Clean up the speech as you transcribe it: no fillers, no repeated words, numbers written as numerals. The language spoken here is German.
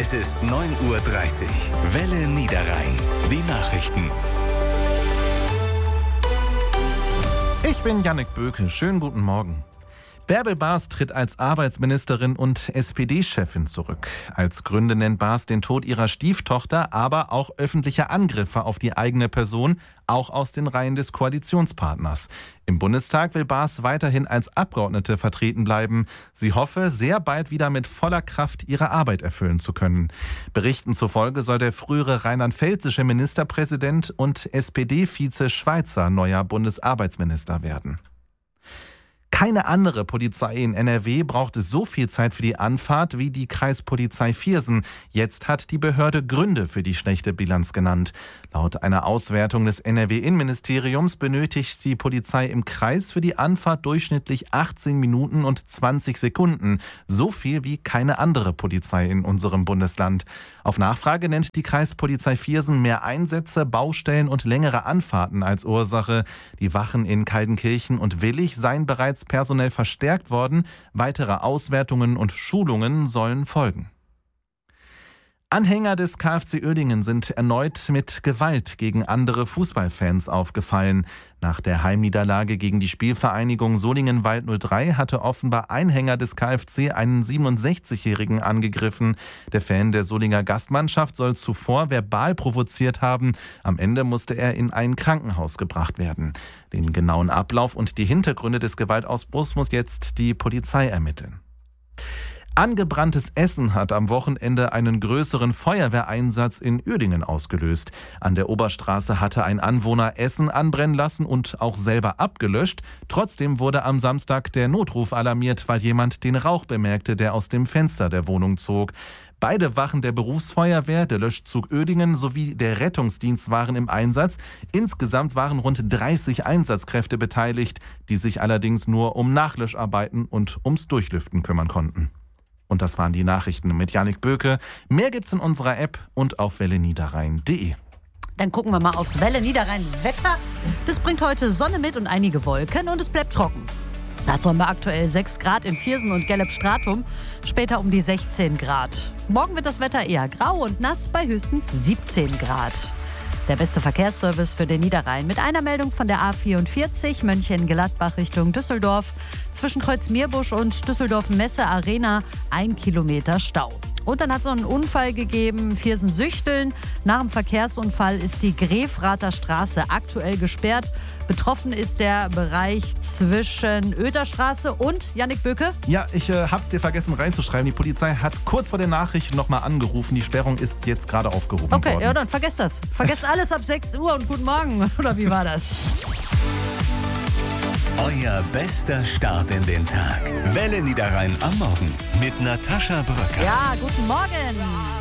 Es ist 9:30 Uhr. Welle Niederrhein. Die Nachrichten. Ich bin Jannik Böke. Schönen guten Morgen. Bärbel Baas tritt als Arbeitsministerin und SPD-Chefin zurück. Als Gründe nennt Baas den Tod ihrer Stieftochter, aber auch öffentliche Angriffe auf die eigene Person, auch aus den Reihen des Koalitionspartners. Im Bundestag will Baas weiterhin als Abgeordnete vertreten bleiben. Sie hoffe, sehr bald wieder mit voller Kraft ihre Arbeit erfüllen zu können. Berichten zufolge soll der frühere rheinland-pfälzische Ministerpräsident und SPD-Vize Schweizer neuer Bundesarbeitsminister werden. Keine andere Polizei in NRW brauchte so viel Zeit für die Anfahrt wie die Kreispolizei Viersen. Jetzt hat die Behörde Gründe für die schlechte Bilanz genannt. Laut einer Auswertung des NRW-Innenministeriums benötigt die Polizei im Kreis für die Anfahrt durchschnittlich 18 Minuten und 20 Sekunden. So viel wie keine andere Polizei in unserem Bundesland. Auf Nachfrage nennt die Kreispolizei Viersen mehr Einsätze, Baustellen und längere Anfahrten als Ursache. Die Wachen in Kaldenkirchen und Willich seien bereits personell verstärkt worden. Weitere Auswertungen und Schulungen sollen folgen. Anhänger des KfC Uerdingen sind erneut mit Gewalt gegen andere Fußballfans aufgefallen. Nach der Heimniederlage gegen die Spielvereinigung Solingen-Wald 03 hatte offenbar ein Hänger des KfC einen 67-Jährigen angegriffen. Der Fan der Solinger Gastmannschaft soll zuvor verbal provoziert haben. Am Ende musste er in ein Krankenhaus gebracht werden. Den genauen Ablauf und die Hintergründe des Gewaltausbruchs muss jetzt die Polizei ermitteln. Angebranntes Essen hat am Wochenende einen größeren Feuerwehreinsatz in Uerdingen ausgelöst. An der Oberstraße hatte ein Anwohner Essen anbrennen lassen und auch selber abgelöscht. Trotzdem wurde am Samstag der Notruf alarmiert, weil jemand den Rauch bemerkte, der aus dem Fenster der Wohnung zog. Beide Wachen der Berufsfeuerwehr, der Löschzug Uerdingen sowie der Rettungsdienst waren im Einsatz. Insgesamt waren rund 30 Einsatzkräfte beteiligt, die sich allerdings nur um Nachlöscharbeiten und ums Durchlüften kümmern konnten. Und das waren die Nachrichten mit Jannik Böke. Mehr gibt's in unserer App und auf welleniederrhein.de. Dann gucken wir mal aufs Welle Niederrhein Wetter. Das bringt heute Sonne mit und einige Wolken und es bleibt trocken. Dazu haben wir aktuell 6 Grad in Viersen und Gelleb-Stratum, später um die 16 Grad. Morgen wird das Wetter eher grau und nass bei höchstens 17 Grad. Der beste Verkehrsservice für den Niederrhein mit einer Meldung von der A44 Mönchengladbach Richtung Düsseldorf. Zwischen Kreuzmierbusch und Düsseldorf-Messe Arena 1 Kilometer Stau. Und dann hat es noch einen Unfall gegeben, Viersen-Süchteln. Nach dem Verkehrsunfall ist die Grefrather Straße aktuell gesperrt. Betroffen ist der Bereich zwischen Oederstraße und Jannik Böke. Ja, ich hab's dir vergessen reinzuschreiben. Die Polizei hat kurz vor der Nachricht nochmal angerufen. Die Sperrung ist jetzt gerade aufgehoben worden. Okay, ja, dann vergesst das. Vergesst alles ab 6 Uhr und guten Morgen. Oder wie war das? Euer bester Start in den Tag. Welle Niederrhein am Morgen mit Natascha Bröcker. Ja, guten Morgen.